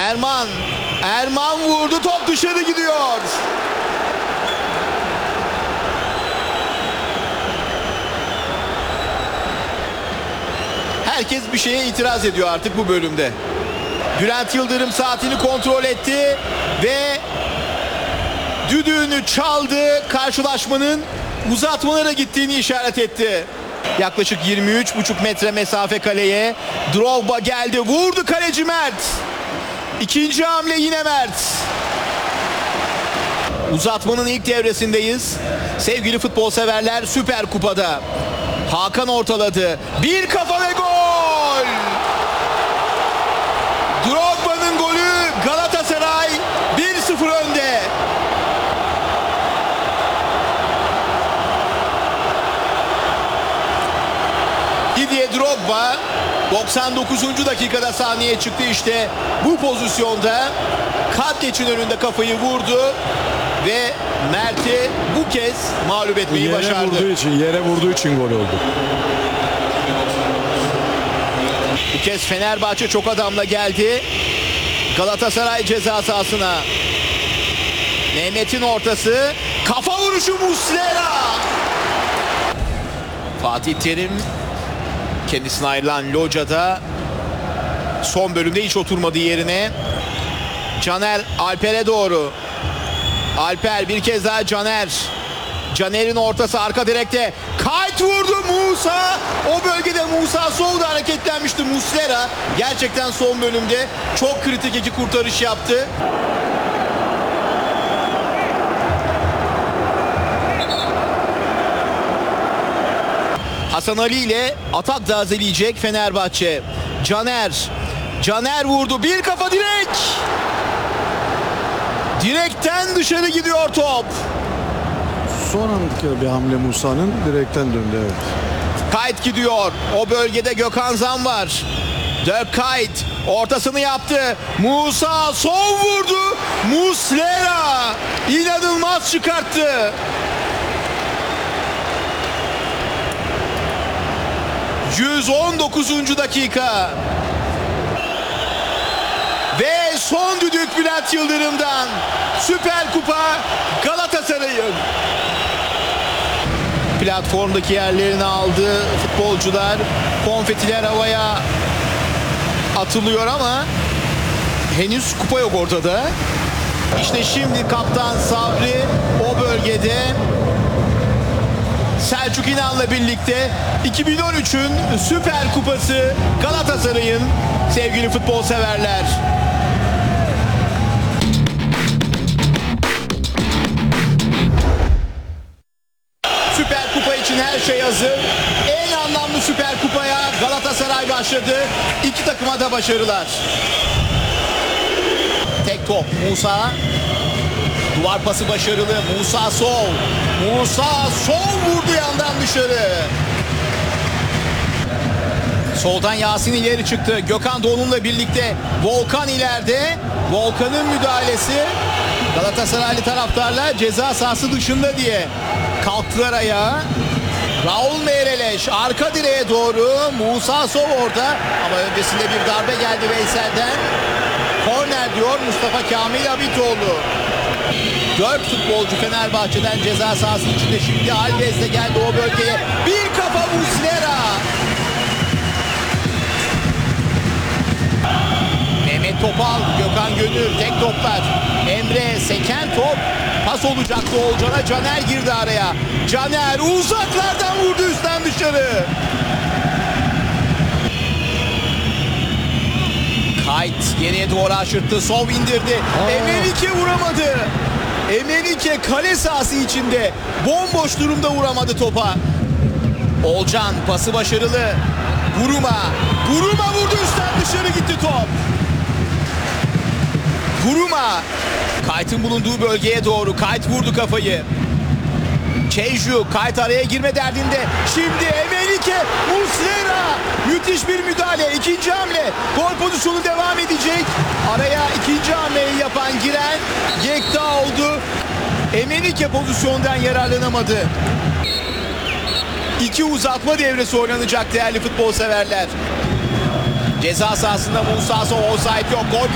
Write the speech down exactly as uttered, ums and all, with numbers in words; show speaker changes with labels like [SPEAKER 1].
[SPEAKER 1] Erman. Erman vurdu. Top dışarı gidiyor. Herkes bir şeye itiraz ediyor artık bu bölümde. Bülent Yıldırım saatini kontrol etti ve düdüğünü çaldı. Karşılaşmanın uzatmalara gittiğini işaret etti. Yaklaşık yirmi üç buçuk metre mesafe kaleye. Drogba geldi. Vurdu kaleci Mert. İkinci hamle yine Mert. Uzatmanın ilk devresindeyiz. Sevgili futbol severler, Süper Kupa'da. Hakan ortaladı. Bir kafa ve gol. Drogba'nın golü, Galatasaray bir sıfır önde. Didier Drogba doksan dokuzuncu dakikada sahneye çıktı. İşte bu pozisyonda Kadleç'in önünde kafayı vurdu ve Mert'i bu kez mağlup etmeyi
[SPEAKER 2] yere
[SPEAKER 1] başardı.
[SPEAKER 2] Vurduğu için, yere vurduğu için gol oldu.
[SPEAKER 1] Bu kez Fenerbahçe çok adamla geldi. Galatasaray ceza sahasına. Mehmet'in ortası. Kafa vuruşu Muslera. Fatih Terim kendisine ayrılan locada son bölümde hiç oturmadı yerine. Caner Alper'e doğru. Alper bir kez daha Caner. Caner'in ortası arka direkte. Kayt vurdu Musa. O bölgede Musa Sow hareketlenmişti. Muslera gerçekten son bölümde çok kritik iki kurtarış yaptı. Hasan Ali ile atak tazeleyecek Fenerbahçe. Caner. Caner vurdu. Bir kafa direk. Direkten dışarı gidiyor top.
[SPEAKER 2] Son andaki bir hamle Musa'nın direkten döndü, evet.
[SPEAKER 1] Kayt gidiyor. O bölgede Gökhan Zan var. Dirk Kayt ortasını yaptı. Musa Sow vurdu. Muslera inanılmaz çıkarttı. yüz on dokuzuncu dakika. Ve son düdük Bülent Yıldırım'dan. Süper Kupa Galatasaray'ın. Platformdaki yerlerini aldı futbolcular. Konfetiler havaya atılıyor ama henüz kupa yok ortada. İşte şimdi kaptan Sabri o bölgede. Selçuk İnan'la birlikte iki bin on üçün Süper Kupası Galatasaray'ın, sevgili futbol severler. Süper Kupa için her şey hazır. En anlamlı Süper Kupa'ya Galatasaray başladı. İki takıma da başarılar. Tek top Musa. Duvar pası başarılı. Musa Sow. Musa Sow vurdu yandan dışarı. Soldan Yasin ileri çıktı. Gökhan Doğulu'yla birlikte Volkan ileride. Volkan'ın müdahalesi. Galatasaraylı taraftarlar ceza sahası dışında diye kalktılar ayağa. Raul Meireles arka direğe doğru. Musa Sow orada ama öncesinde bir darbe geldi Veysel'den. Korner diyor Mustafa Kamil Habitoğlu. Dört futbolcu Fenerbahçe'den ceza sahası içinde. Şimdi Alves de geldi o bölgeye. Bir kafa Muslera. Mehmet Topal, Gökhan Gönül tek toplar. Emre seken top. Pas olacaktı Oğulcan'a. Caner girdi araya. Caner uzaklardan vurdu üstten dışarı. Kayt geriye doğru aşırttı. Sow indirdi. Emenike vuramadı. Emenike kale sahası içinde bomboş durumda vuramadı topa. Olcan pası başarılı. Buruma. Buruma vurdu üstten dışarı gitti top. Buruma. Kayt'ın bulunduğu bölgeye doğru. Kayt vurdu kafayı. Çeyju. Kayt araya girme derdinde. Şimdi Emenike. Muslera. Müthiş bir müdahale. İkinci hamle. Gol pozisyonu devam edecek. Araya ikinci hamleyi yapan giren Yekta oldu. Emenike pozisyondan yararlanamadı. İki uzatma devresi oynanacak değerli futbol severler. Ceza sahasında Musa Sow, offside yok. Gol